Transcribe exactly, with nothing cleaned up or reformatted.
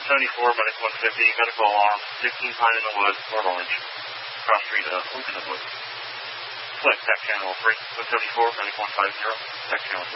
seventy-four, medic one fifty, medical alarm, fifteen Pine in the Woods, North Orange, cross street of Oak in the Woods. Select tech channel three, one seventy-four, medic one fifty, tech channel three.